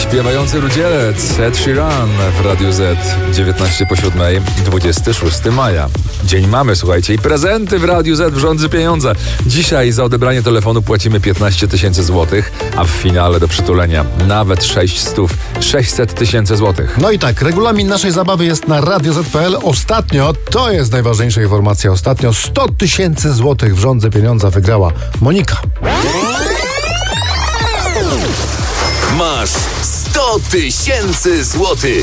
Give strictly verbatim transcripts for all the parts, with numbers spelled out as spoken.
Śpiewający rudzielec Ed Sheeran w Radiu Z. dziewiętnaście po siódmej, dwudziestego szóstego maja. Dzień mamy, słuchajcie, i prezenty w Radiu Z w rządzy pieniądze. Dzisiaj za odebranie telefonu płacimy piętnaście tysięcy złotych, a w finale do przytulenia nawet sześćset tysięcy złotych. No i tak, regulamin naszej zabawy jest na radio zet kropka pe el. Ostatnio, to jest najważniejsza informacja, ostatnio sto tysięcy złotych w rządze pieniądza wygrała Monika. Masz sto tysięcy złotych!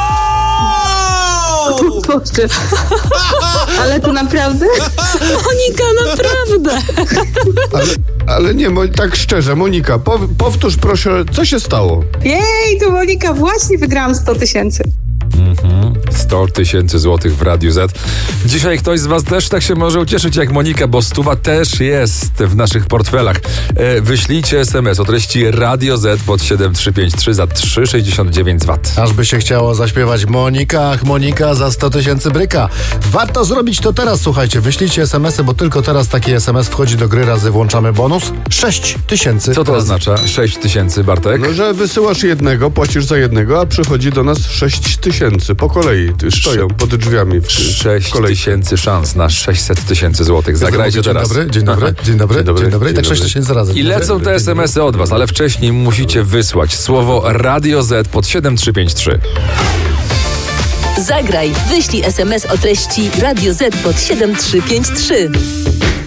Boże. Ale to naprawdę? Monika, naprawdę! Ale, ale nie, Mo- tak szczerze, Monika, pow- powtórz proszę, co się stało? Jej, to Monika, właśnie wygrałam sto tysięcy. Mhm. sto tysięcy złotych w Radiu Z. Dzisiaj ktoś z was też tak się może ucieszyć jak Monika, bo stuwa też jest w naszych portfelach. E, wyślijcie es em es o treści Radio Z pod siedem trzy pięć trzy za trzy sześćdziesiąt dziewięć złotych. Aż by się chciało zaśpiewać Monika, ach Monika za sto tysięcy bryka. Warto zrobić to teraz, słuchajcie, wyślijcie es em esy, bo tylko teraz taki es em es wchodzi do gry, razy włączamy bonus. sześć tysięcy. Co to oznacza? sześć tysięcy, Bartek? No, że wysyłasz jednego, płacisz za jednego, a przychodzi do nas sześć tysięcy. Po kolei stoją pod drzwiami w, w sześć kolejce. tysięcy szans na sześćset tysięcy złotych. Zagrajcie dzień teraz. Dobry, dzień dobry, dzień dobry, dzień dobry, dzień dobry. I tak dzień sześć dobry. tysięcy razy. I lecą te es em esy od was, ale wcześniej musicie wysłać słowo Radio Z pod siedem trzy pięć trzy. Zagraj, wyślij es em es o treści Radio Z pod siedem trzy pięć trzy.